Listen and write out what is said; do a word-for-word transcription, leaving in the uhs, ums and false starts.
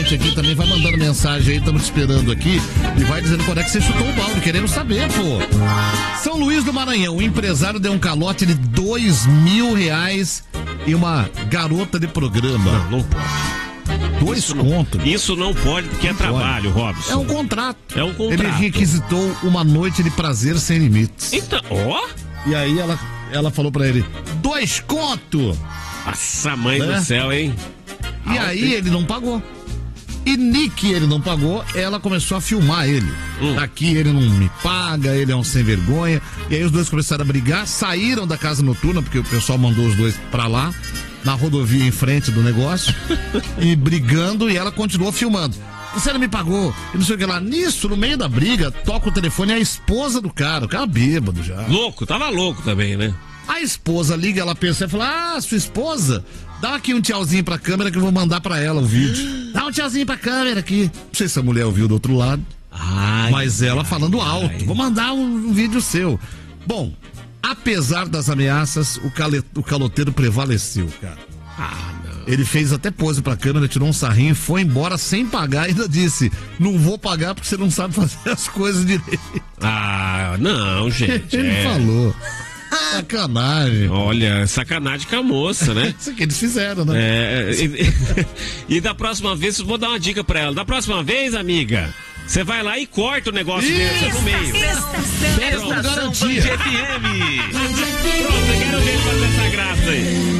ouvinte aqui também vai mandando mensagem aí, estamos te esperando aqui. E vai dizendo quando é que você chutou o balde, querendo saber, pô. São Luís do Maranhão, o empresário deu um calote de dois mil reais e uma garota de programa. Não, não pode. Dois isso contos. Não, isso não pode, porque não é trabalho, pode. Robson. É um contrato. É um contrato. Ele requisitou uma noite de prazer sem limites. Então, ó. E aí ela, ela falou pra ele, dois contos. Nossa, mãe né? do céu, hein? E Alto, aí hein? ele não pagou. E Nick, ele não pagou, ela começou a filmar ele. Hum. Aqui ele não me paga, ele é um sem vergonha. E aí os dois começaram a brigar, saíram da casa noturna, porque o pessoal mandou os dois pra lá, na rodovia em frente do negócio, e brigando, e ela continuou filmando. Você não me pagou, e não sei o que lá. Nisso, no meio da briga, toca o telefone, é a esposa do cara, o cara bêbado já. Louco, tava louco também, né? A esposa liga, ela pensa e fala, ah, sua esposa, dá aqui um tchauzinho pra câmera que eu vou mandar pra ela o vídeo. Dá um tchauzinho pra câmera aqui. Não sei se a mulher ouviu do outro lado, ai, mas ela ai, falando alto, ai. Vou mandar um, um vídeo seu. Bom, apesar das ameaças, o, cale, o caloteiro prevaleceu, cara. Ah, não. Ele fez até pose pra câmera, tirou um sarrinho, foi embora sem pagar e ainda disse, não vou pagar porque você não sabe fazer as coisas direito. Ah, não, gente. Ele é... falou. Sacanagem. Olha, sacanagem com a moça, né? Isso que eles fizeram, né? É, e, e da próxima vez, vou dar uma dica pra ela. Da próxima vez, amiga, você vai lá e corta o negócio dele no meio. Estação Band F M. Pronto, eu quero ver ele fazer essa graça aí.